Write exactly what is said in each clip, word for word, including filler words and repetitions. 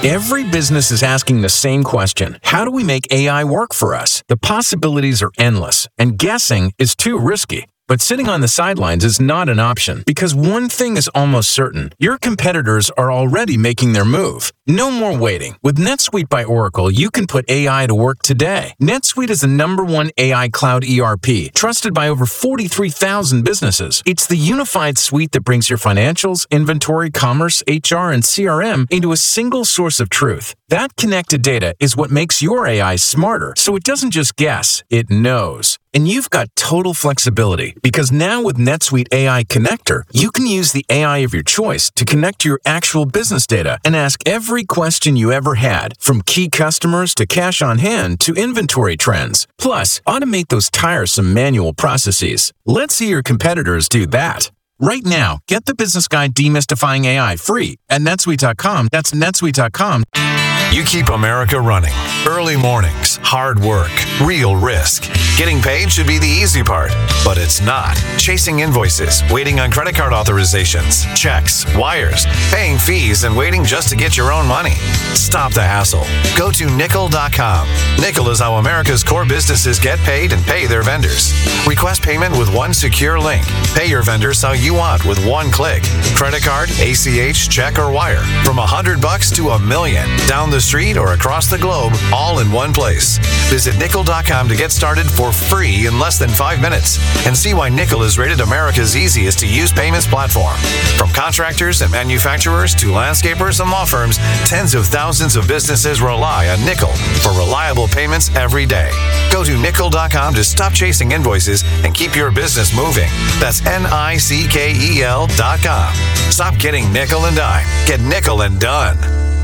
Every business is asking the same question. How do we make A I work for us? The possibilities are endless, and guessing is too risky. But sitting on the sidelines is not an option, because one thing is almost certain. Your competitors are already making their move. No more waiting. With NetSuite by Oracle, you can put A I to work today. NetSuite is the number one A I cloud E R P, trusted by over forty-three thousand businesses. It's the unified suite that brings your financials, inventory, commerce, H R, and C R M into a single source of truth. That connected data is what makes your A I smarter, so it doesn't just guess, it knows. And you've got total flexibility, because now with NetSuite A I Connector, you can use the A I of your choice to connect to your actual business data and ask every question you ever had, from key customers to cash on hand to inventory trends. Plus, automate those tiresome manual processes. Let's see your competitors do that. Right now, get the Business Guide Demystifying A I free at netsuite dot com. That's netsuite dot com. You keep America running. Early mornings, hard work, real risk. Getting paid should be the easy part, but it's not. Chasing invoices, waiting on credit card authorizations, checks, wires, paying fees, and waiting just to get your own money. Stop the hassle. Go to nickel dot com. Nickel is how America's core businesses get paid and pay their vendors. Request payment with one secure link. Pay your vendors how you want with one click. Credit card, A C H, check, or wire. From a hundred bucks to a million. Down the street or across the globe, all in one place. Visit nickel dot com to get started for free in less than five minutes and see why Nickel is rated America's easiest to use payments platform. From contractors and manufacturers to landscapers and law firms, tens of thousands of businesses rely on Nickel for reliable payments every day. Go to nickel dot com to stop chasing invoices and keep your business moving. That's N I C K E L dot com. Stop getting nickel and dime. Get nickel and done.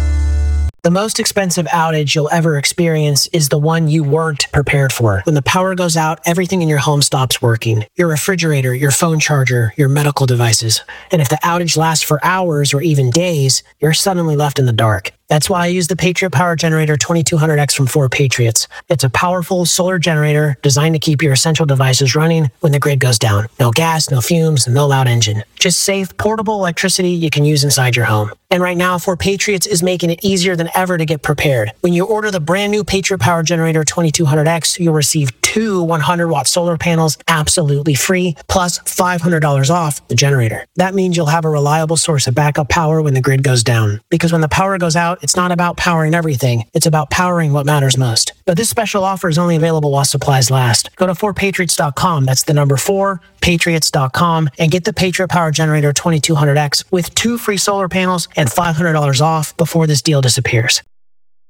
The most expensive outage you'll ever experience is the one you weren't prepared for. When the power goes out, everything in your home stops working. Your refrigerator, your phone charger, your medical devices. And if the outage lasts for hours or even days, you're suddenly left in the dark. That's why I use the Patriot Power Generator twenty-two hundred X from four Patriots. It's a powerful solar generator designed to keep your essential devices running when the grid goes down. No gas, no fumes, no loud engine. Just safe, portable electricity you can use inside your home. And right now, four Patriots is making it easier than ever to get prepared. When you order the brand new Patriot Power Generator twenty-two hundred X, you'll receive two one hundred watt solar panels absolutely free, plus five hundred dollars off the generator. That means you'll have a reliable source of backup power when the grid goes down. Because when the power goes out, it's not about powering everything. It's about powering what matters most. But this special offer is only available while supplies last. Go to four patriots dot com. That's the number four, patriots dot com, and get the Patriot Power Generator twenty-two hundred X with two free solar panels and five hundred dollars off before this deal disappears.